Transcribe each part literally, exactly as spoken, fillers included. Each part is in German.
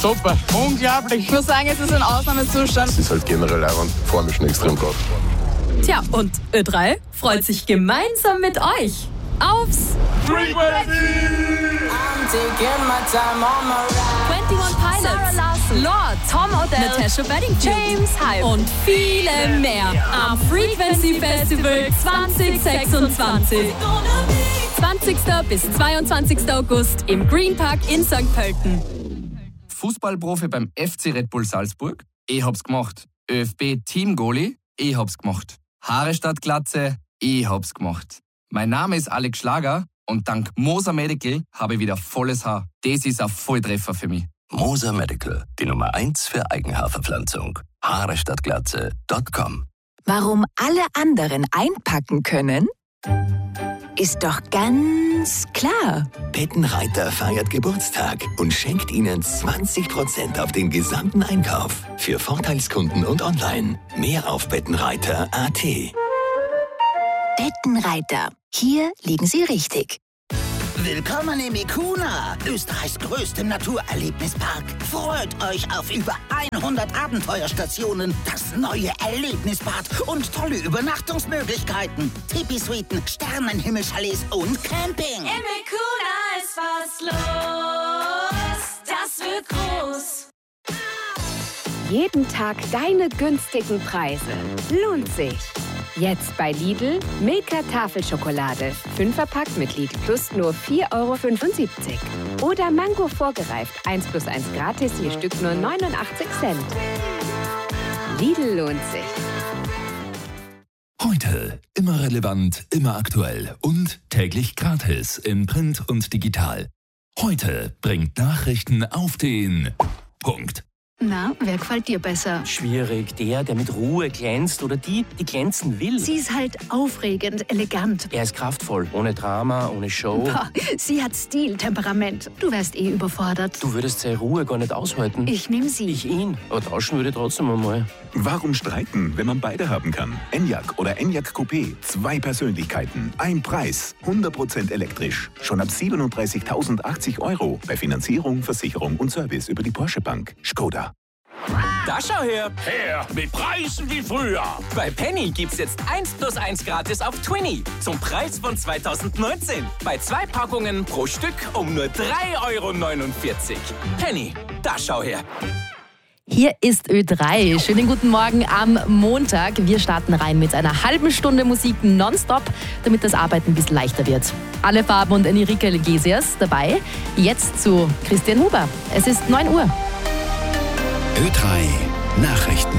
Super, unglaublich. Ich muss sagen, es ist ein Ausnahmezustand. Es ist halt generell leibend, fahren wir schon extrem gut. Tja, und Ö drei freut sich gemeinsam mit euch aufs Frequency! einundzwanzig Pilots, Lord, Tom Odell, Natasha Bedingfield, James Hype und viele mehr am Frequency Festival zwanzig sechsundzwanzig. zwanzigsten bis zweiundzwanzigsten August im Green Park in Sankt Pölten. Fußballprofi beim F C Red Bull Salzburg? Ich hab's gemacht. ÖFB Team-Goalie? Ich hab's gemacht. Haare statt Glatze? Ich hab's gemacht. Mein Name ist Alex Schlager und dank Moser Medical habe ich wieder volles Haar. Das ist ein Volltreffer für mich. Moser Medical, die Nummer eins für Eigenhaarverpflanzung. Haare statt Glatze Punkt com. Warum alle anderen einpacken können? Ist doch ganz klar. Bettenreiter feiert Geburtstag und schenkt Ihnen zwanzig Prozent auf den gesamten Einkauf. Für Vorteilskunden und online. Mehr auf bettenreiter punkt a t. Bettenreiter. Hier liegen Sie richtig. Willkommen im Ikuna, Österreichs größtem Naturerlebnispark. Freut euch auf über hundert Abenteuerstationen, das neue Erlebnisbad und tolle Übernachtungsmöglichkeiten. Tipi-Suiten, Sternenhimmelchalets und Camping. Im Ikuna ist was los, das wird groß. Jeden Tag deine günstigen Preise. Lohnt sich. Jetzt bei Lidl Milka Tafelschokolade. Fünferpack mit Lidl Plus nur vier Euro fünfundsiebzig. Oder Mango vorgereift. eins plus eins gratis, je Stück nur neunundachtzig Cent. Lidl lohnt sich. Heute immer relevant, immer aktuell und täglich gratis in Print und digital. Heute bringt Nachrichten auf den Punkt. Na, wer gefällt dir besser? Schwierig. Der, der mit Ruhe glänzt oder die, die glänzen will. Sie ist halt aufregend, elegant. Er ist kraftvoll, ohne Drama, ohne Show. Boah, sie hat Stil, Temperament. Du wärst eh überfordert. Du würdest seine Ruhe gar nicht aushalten. Ich nehme sie. Ich ihn. Aber tauschen würde trotzdem einmal. Warum streiten, wenn man beide haben kann? Enyaq oder Enyaq Coupé. Zwei Persönlichkeiten, ein Preis. hundert Prozent elektrisch. Schon ab siebenunddreißigtausendachtzig Euro. Bei Finanzierung, Versicherung und Service über die Porsche Bank. Skoda. Da schau her! Her, mit Preisen wie früher! Bei Penny gibt's jetzt eins plus eins gratis auf Twinny zum Preis von zweitausendneunzehn. Bei zwei Packungen pro Stück um nur drei Euro neunundvierzig. Penny, da schau her! Hier ist Ö drei. Schönen guten Morgen am Montag. Wir starten rein mit einer halben Stunde Musik nonstop, damit das Arbeiten ein bisschen leichter wird. Alle Farben und Enrique Iglesias dabei. Jetzt zu Christian Huber. Es ist neun Uhr. Ö drei Nachrichten.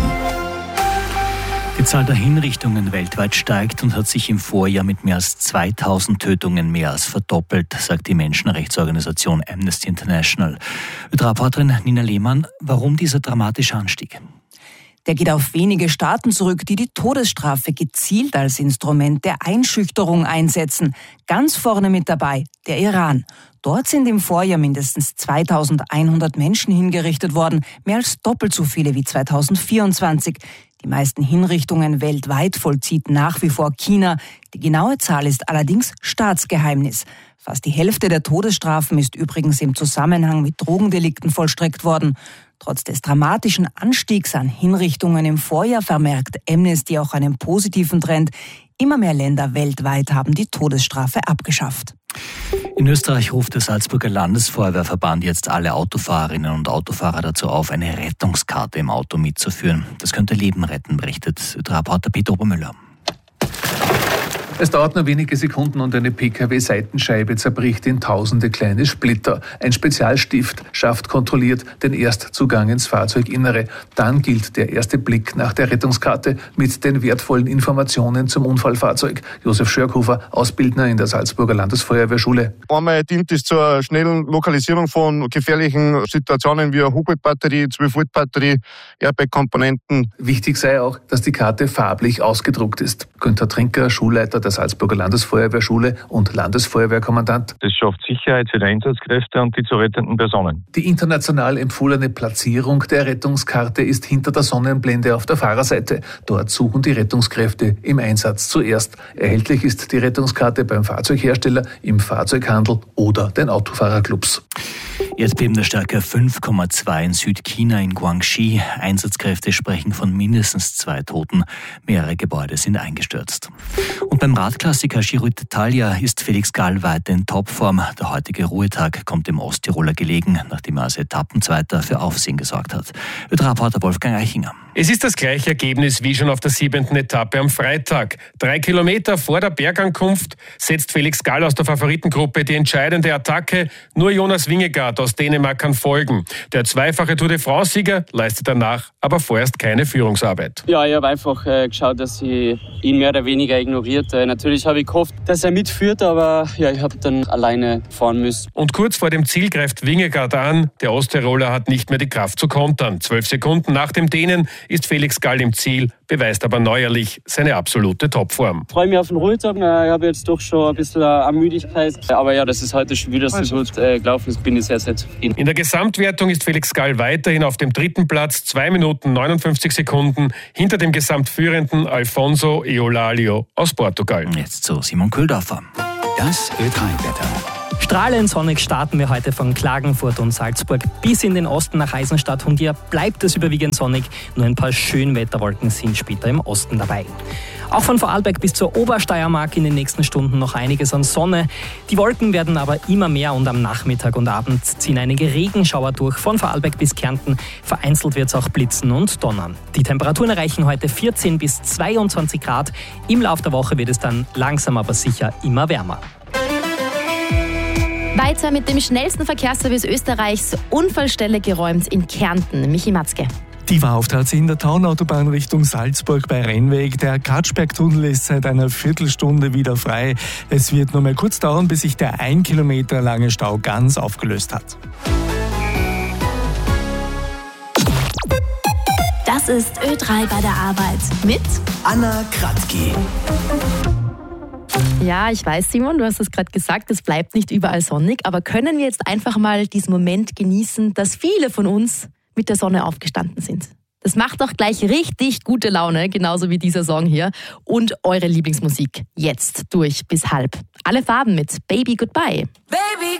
Die Zahl der Hinrichtungen weltweit steigt und hat sich im Vorjahr mit mehr als zweitausend Tötungen mehr als verdoppelt, sagt die Menschenrechtsorganisation Amnesty International. Ö drei-Reporterin Nina Lehmann, warum dieser dramatische Anstieg? Der geht auf wenige Staaten zurück, die die Todesstrafe gezielt als Instrument der Einschüchterung einsetzen. Ganz vorne mit dabei der Iran. Dort sind im Vorjahr mindestens zweitausendeinhundert Menschen hingerichtet worden, mehr als doppelt so viele wie zweitausendvierundzwanzig. Die meisten Hinrichtungen weltweit vollzieht nach wie vor China. Die genaue Zahl ist allerdings Staatsgeheimnis. Fast die Hälfte der Todesstrafen ist übrigens im Zusammenhang mit Drogendelikten vollstreckt worden. Trotz des dramatischen Anstiegs an Hinrichtungen im Vorjahr vermerkt Amnesty auch einen positiven Trend. Immer mehr Länder weltweit haben die Todesstrafe abgeschafft. In Österreich ruft der Salzburger Landesfeuerwehrverband jetzt alle Autofahrerinnen und Autofahrer dazu auf, eine Rettungskarte im Auto mitzuführen. Das könnte Leben retten, berichtet Reporter Peter Obermüller. Es dauert nur wenige Sekunden und eine Pkw-Seitenscheibe zerbricht in tausende kleine Splitter. Ein Spezialstift schafft kontrolliert den Erstzugang ins Fahrzeuginnere. Dann gilt der erste Blick nach der Rettungskarte mit den wertvollen Informationen zum Unfallfahrzeug. Josef Schörkhofer, Ausbildner in der Salzburger Landesfeuerwehrschule. Einmal dient es zur schnellen Lokalisierung von gefährlichen Situationen wie eine Hochvoltbatterie, zwölf Volt Batterie, Airbag-Komponenten. Wichtig sei auch, dass die Karte farblich ausgedruckt ist. Günther Trinker, Schulleiter der der Salzburger Landesfeuerwehrschule und Landesfeuerwehrkommandant. Das schafft Sicherheit für die Einsatzkräfte und die zu rettenden Personen. Die international empfohlene Platzierung der Rettungskarte ist hinter der Sonnenblende auf der Fahrerseite. Dort suchen die Rettungskräfte im Einsatz zuerst. Erhältlich ist die Rettungskarte beim Fahrzeughersteller, im Fahrzeughandel oder den Autofahrerclubs. Erdbeben der Stärke fünf Komma zwei in Südchina in Guangxi. Einsatzkräfte sprechen von mindestens zwei Toten. Mehrere Gebäude sind eingestürzt. Und beim Radklassiker Giro d'Italia ist Felix Gall weiter in Topform. Der heutige Ruhetag kommt dem Osttiroler gelegen, nachdem er als Etappenzweiter für Aufsehen gesorgt hat. Reporter Wolfgang Eichinger. Es ist das gleiche Ergebnis wie schon auf der siebenten Etappe am Freitag. Drei Kilometer vor der Bergankunft setzt Felix Gall aus der Favoritengruppe die entscheidende Attacke. Nur Jonas Vingegaard aus Dänemark kann folgen. Der zweifache Tour de France-Sieger leistet danach aber vorerst keine Führungsarbeit. Ja, ich habe einfach äh, geschaut, dass ich ihn mehr oder weniger ignoriert. Äh, natürlich habe ich gehofft, dass er mitführt, aber ja, ich habe dann alleine fahren müssen. Und kurz vor dem Ziel greift Vingegaard an. Der Osttiroler hat nicht mehr die Kraft zu kontern. Zwölf Sekunden nach dem Dänen ist Felix Gall im Ziel, beweist aber neuerlich seine absolute Topform. Ich freue mich auf den Ruhetag. Ich habe jetzt doch schon ein bisschen an Müdigkeit. Aber ja, dass es heute schon wieder so gut äh, gelaufen ist, bin ich sehr, sehr zufrieden. In der Gesamtwertung ist Felix Gall weiterhin auf dem dritten Platz, zwei Minuten neunundfünfzig Sekunden, hinter dem gesamtführenden Alfonso Eolalio aus Portugal. Jetzt zu Simon Köhldorfer. Das Ö drei Wetter. Strahlend sonnig starten wir heute von Klagenfurt und Salzburg bis in den Osten nach Eisenstadt. Und hier bleibt es überwiegend sonnig. Nur ein paar Schönwetterwolken sind später im Osten dabei. Auch von Vorarlberg bis zur Obersteiermark in den nächsten Stunden noch einiges an Sonne. Die Wolken werden aber immer mehr und am Nachmittag und Abend ziehen einige Regenschauer durch. Von Vorarlberg bis Kärnten vereinzelt wird es auch blitzen und donnern. Die Temperaturen erreichen heute vierzehn bis zweiundzwanzig Grad. Im Laufe der Woche wird es dann langsam aber sicher immer wärmer. Weiter mit dem schnellsten Verkehrsservice Österreichs. Unfallstelle geräumt in Kärnten. Michi Matzke. Die war auf der zehnter Taunautobahn Richtung Salzburg bei Rennweg. Der Katschbergtunnel ist seit einer Viertelstunde wieder frei. Es wird nur mal kurz dauern, bis sich der ein Kilometer lange Stau ganz aufgelöst hat. Das ist Ö drei bei der Arbeit mit Anna Kratky. Ja, ich weiß, Simon, du hast es gerade gesagt, es bleibt nicht überall sonnig, aber können wir jetzt einfach mal diesen Moment genießen, dass viele von uns mit der Sonne aufgestanden sind? Das macht doch gleich richtig gute Laune, genauso wie dieser Song hier. Und eure Lieblingsmusik jetzt durch bis halb. Alle Farben mit Baby Goodbye. Baby